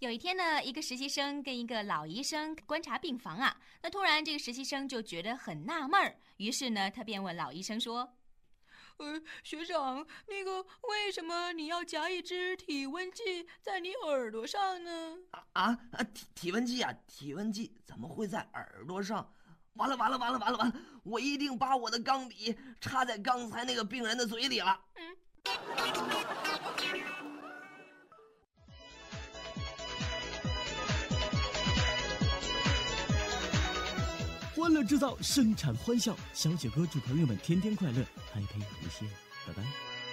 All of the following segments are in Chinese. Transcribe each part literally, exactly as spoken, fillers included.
有一天呢，一个实习生跟一个老医生观察病房啊，那突然这个实习生就觉得很纳闷儿，于是呢，他便问老医生说：“ 呃，学长，那个为什么你要夹一支体温计在你耳朵上呢？” 啊啊，体体温计啊，体温计怎么会在耳朵上？完了完了完了完了完了！我一定把我的钢笔插在刚才那个病人的嘴里了。嗯。 欢乐制造，生产欢笑。小雪哥祝朋友们天天快乐，嗨陪无限，拜拜。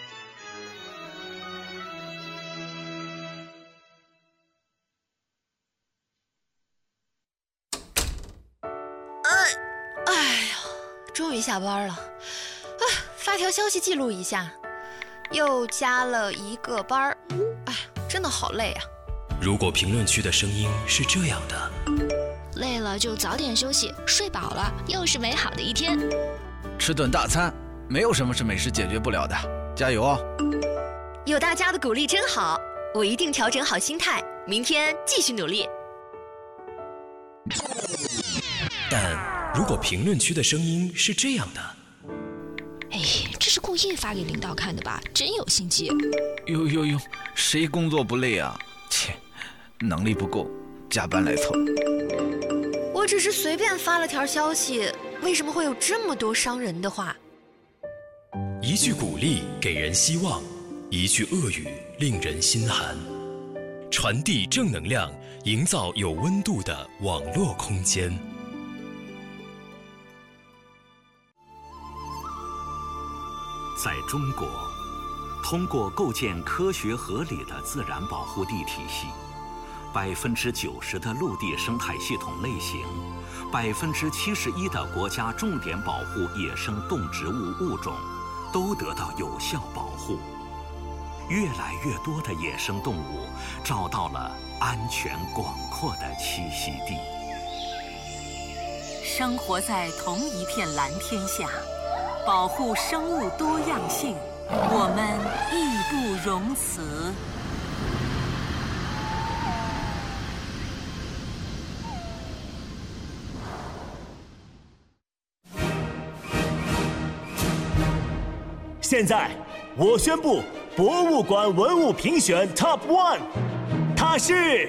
哎，哎呀，终于下班了。啊，发条消息记录一下，又加了一个班儿。哎，真的好累啊。 如果评论区的声音是这样的。 累了就早点休息，睡饱了又是美好的一天。 吃顿大餐，没有什么是美食解决不了的，加油哦！ 有大家的鼓励真好，我一定调整好心态，明天继续努力。 但如果评论区的声音是这样的， 哎，这是故意发给领导看的吧？真有心机！ 呦呦呦，谁工作不累啊？切，能力不够，加班来凑。 我只是随便发了条消息，为什么会有这么多伤人的话？ 一句鼓励给人希望，一句恶语令人心寒。传递正能量，营造有温度的网络空间。 在中国，通过构建科学合理的自然保护地体系，百分之九十的陆地生态系统类型，百分之七十一的国家重点保护野生动植物物种，都得到有效保护。越来越多的野生动物找到了安全广阔的栖息地。 生活在同一片蓝天下，保护生物多样性，我们义不容辞。 现在，我宣布博物馆文物评选 Top One， 它是。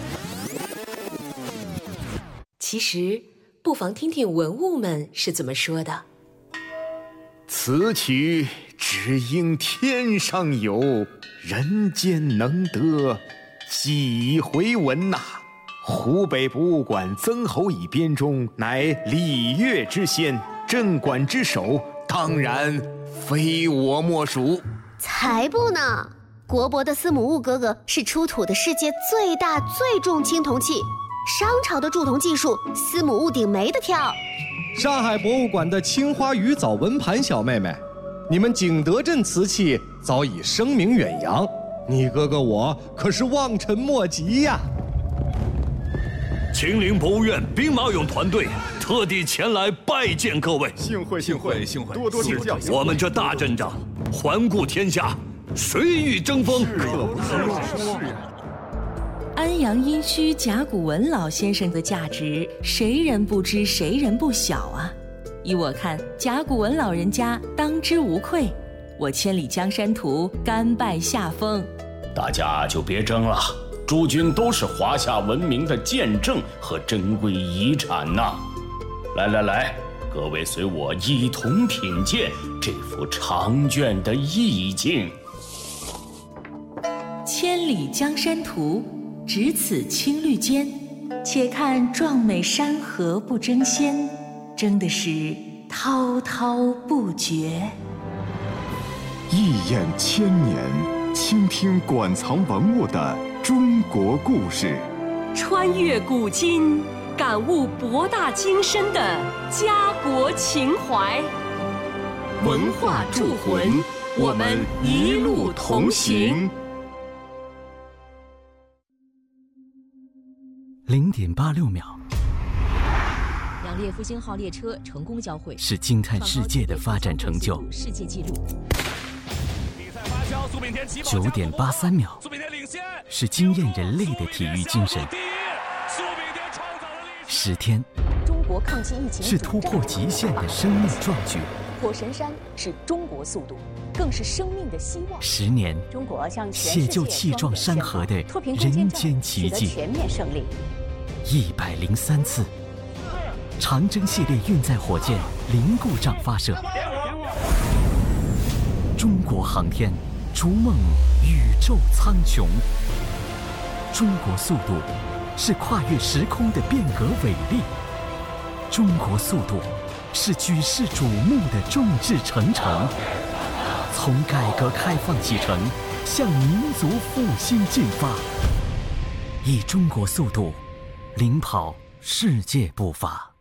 其实，不妨听听文物们是怎么说的。 此曲只应天上有，人间能得几回闻呐、啊！湖北博物馆曾侯乙编钟乃礼乐之先，镇馆之首，当然非我莫属。 才不呢！国博的司母戊哥哥是出土的世界最大最重青铜器，商朝的铸铜技术，司母戊鼎没得挑。 上海博物馆的青花鱼藻纹盘小妹妹，你们景德镇瓷器早已声名远扬，你哥哥我可是望尘莫及呀！ 秦岭博物院兵马俑团队特地前来拜见各位， 幸会幸会幸会，多多指教。 我们这大阵仗，环顾天下，谁与争锋？ 可不是呀。 安阳殷墟甲骨文老先生的价值，谁人不知，谁人不晓啊！依我看，甲骨文老人家当之无愧。我千里江山图，甘拜下风。 大家就别争了，诸君都是华夏文明的见证和珍贵遗产呐！来来来，各位随我一同品鉴这幅长卷的意境。 千里江山图，只此青绿间，且看壮美山河不争先，争的是滔滔不绝。 一眼千年，倾听馆藏文物的中国故事， 穿越古今，感悟博大精深的家国情怀。文化铸魂，我们一路同行。 零点八六秒， 两列复兴号列车成功交汇， 是惊叹世界的发展成就。 世界纪录。 比赛发起九点八三秒，是惊艳人类的体育精神。十天， 中国抗击疫情是突破极限的生命壮举。 破神山是中国速度，更是生命的希望。 十年， 中国向全世界写就气壮山河的人间奇迹。 全面胜利。 一百零三次，长征系列运载火箭零故障发射。中国航天逐梦宇宙苍穹。中国速度是跨越时空的变革伟力。中国速度是举世瞩目的众志成城。从改革开放启程，向民族复兴进发。以中国速度领跑世界步伐。